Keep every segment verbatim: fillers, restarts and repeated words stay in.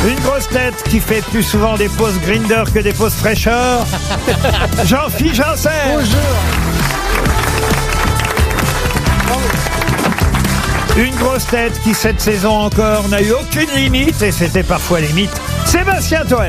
Une grosse tête qui fait plus souvent des pauses Grindr que des pauses fraîcheur. Jean-Philippe Janssen. Bonjour. Une grosse tête qui, cette saison encore, n'a eu aucune limite, et c'était parfois limite, Sébastien Toen.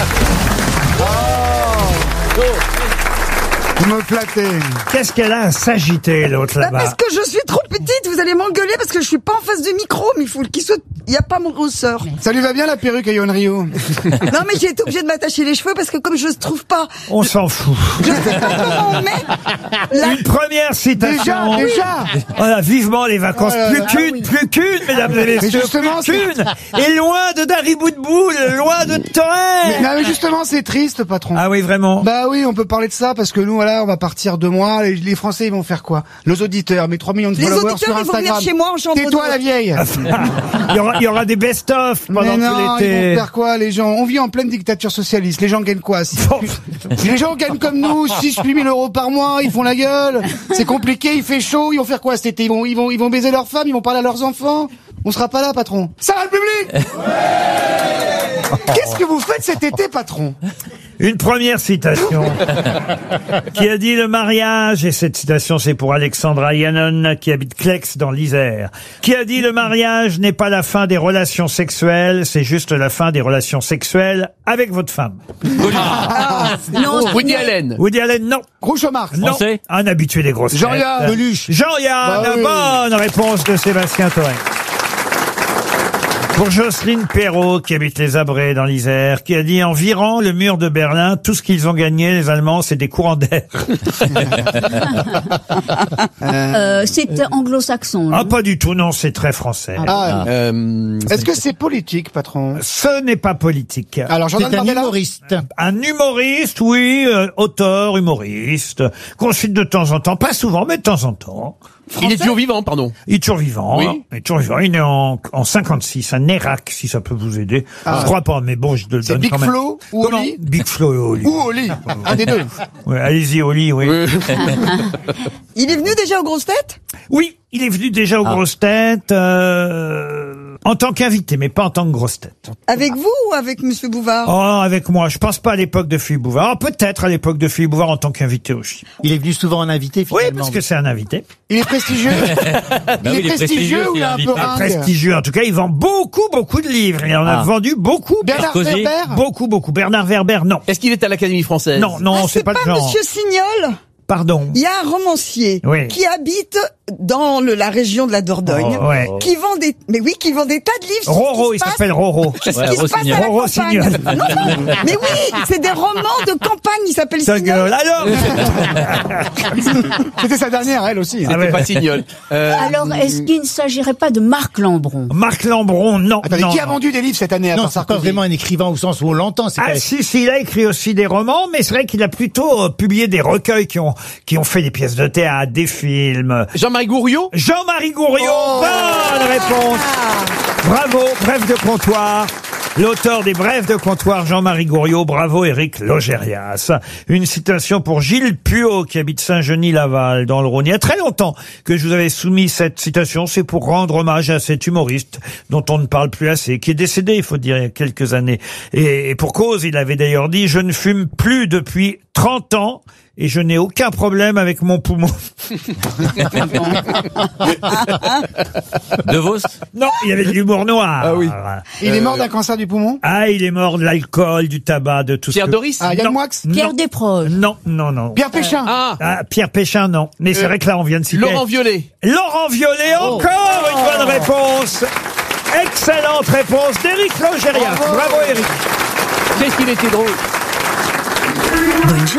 Oh. Vous me flattez. Qu'est-ce qu'elle a à s'agiter, l'autre Bah, là-bas? parce que je suis trop petite, vous allez m'engueuler parce que je suis pas en face du micro, mais il faut qu'il soit... Il n'y a pas mon grosseur. Ça lui va bien la perruque à Yohan Ryu? Non, mais j'ai été obligée de m'attacher les cheveux parce que comme je ne trouve pas... On s'en fout. Je sais pas comment on met... La... Une première citation. Déjà, déjà. Voilà, vivement les vacances. Oh là plus là, qu'une, ah oui. plus qu'une, mesdames et messieurs. Mais justement, plus qu'une. Et loin de Dari Boudboul, loin de Mais, Toen. non, mais justement, c'est triste, patron. Ah oui, vraiment. Bah oui, on peut parler de ça parce que nous, voilà, on va partir deux mois. Les, les Français, ils vont faire quoi? Nos auditeurs, mes trois millions de Les followers auditeurs, sur ils vont venir Instagram. chez moi en chambre Tais-toi, d'eau. la vieille. il, y aura, il y aura des best-of pendant Mais non, tout ils vont l'été. faire quoi, les gens? On vit en pleine dictature socialiste. Les gens gagnent quoi? Si, si les gens gagnent comme nous, six, huit mille euros par mois, ils font la gueule. C'est compliqué, il fait chaud, ils vont faire quoi cet été? Ils vont, ils vont, ils vont baiser leurs femmes, ils vont parler à leurs enfants. On sera pas là, patron. Ça va, le public? Qu'est-ce que vous faites cet été, patron? Une première citation qui a dit le mariage, et cette citation c'est pour Alexandra Yannon qui habite Clex dans l'Isère, qui a dit le mariage n'est pas la fin des relations sexuelles, c'est juste la fin des relations sexuelles avec votre femme. Ah, non, Woody c'est- Allen. Woody Allen, non. Groucho Marx. Non, Français. un habitué des grosses Jean-Yann. têtes. Beluche. Jean-Yann, Bah oui. bonne réponse de Sébastien Toen. Pour Jocelyne Perrault, qui habite les Abrets dans l'Isère, qui a dit en virant le mur de Berlin, tout ce qu'ils ont gagné, les Allemands, c'est des courants d'air. Euh, c'est anglo-saxon. Ah, non pas du tout, non, c'est très français. Ah, Euh, est-ce que c'est politique, patron? Ce n'est pas politique. Alors, Jordan Bardella. Un humoriste, oui, euh, auteur, humoriste, qu'on cite de temps en temps, pas souvent, mais de temps en temps. il est toujours vivant, pardon. Il est toujours vivant. Oui. hein. Il est toujours vivant. Il est en, en cinquante-six, à Nérac, si ça peut vous aider. Ah. Je crois pas, mais bon, je te le C'est donne Big quand même. Flo ou Comment Oli? Big Flo et Oli. Ou Oli. Un des deux. Ouais, allez-y, Oli, oui. Oui. Il est venu déjà aux grosses têtes? Oui, il est venu déjà aux grosses têtes, euh, en tant qu'invité, mais pas en tant que grosse tête. Avec vous ou avec Monsieur Bouvard? Oh, avec moi. Je pense pas à l'époque de Philippe Bouvard. Oh, peut-être à l'époque de Philippe Bouvard en tant qu'invité aussi. Il est venu souvent en invité, Oui, finalement. parce que c'est un invité. Il est prestigieux. il, est prestigieux ou il est un peu ringue? Prestigieux. En tout cas, il vend beaucoup, beaucoup de livres. Il en a Ah. vendu beaucoup. Bernard Escozé. Werber. Beaucoup, beaucoup. Bernard Werber, non. Est-ce qu'il est à l'Académie française? Non, non, Ah, c'est pas, pas le genre. Monsieur Signol? Pardon. Il y a un romancier Oui. qui habite dans le- la région de la Dordogne, Oh, ouais. qui vend des, mais oui, qui vend des tas de livres. sur ce Roro, qui il se passe- s'appelle Roro. Ce qui Ouais, se passe à la Roro campagne. Signol. Non, non, mais oui, c'est des romans de campagne. Il s'appelle Ta Signol. gueule. Alors C'était sa dernière, elle aussi. Ah ouais. C'est pas Signol. Euh, Alors, est-ce qu'il ne s'agirait pas de Marc Lambron? Marc Lambron, non. Attendez, non, qui a non. vendu des livres cette année à Non, part c'est pas Sarkozy? vraiment un écrivain au sens où on l'entend. C'est Ah pas... si, si, il a écrit aussi des romans, mais c'est vrai qu'il a plutôt euh, publié des recueils qui ont qui ont fait des pièces de théâtre, des films. Jean-Marie Gouriot. Jean-Marie Gouriot, Oh. bonne réponse. Bravo, bref de comptoir. L'auteur des Brèves de comptoir, Jean-Marie Gouriot. Bravo, Éric Logérias. Une citation pour Gilles Puot, qui habite Saint-Genis-Laval, dans le Rhône. Il y a très longtemps que je vous avais soumis cette citation. C'est pour rendre hommage à cet humoriste dont on ne parle plus assez, qui est décédé, il faut dire, il y a quelques années. Et, et pour cause, il avait d'ailleurs dit « Je ne fume plus depuis trente ans et je n'ai aucun problème avec mon poumon. » De Vos. Non, il y avait de l'humour noir. Ah oui. Il est mort d'un cancer du poumon? Ah, il est mort de l'alcool, du tabac, de tout Pierre ce que... Doris. Ah, Yann Non. Moix? Pierre Non. Desproges. Non, non, non. Pierre Péchin? Ah, Ah, Pierre Péchin, non. Mais c'est Euh, vrai que là, on vient de citer... Laurent Violet. Laurent Violet, Oh. encore une bonne réponse. Excellente réponse d'Éric Logérias. Bravo. Bravo, Éric. Qu'est-ce qu'il était drôle.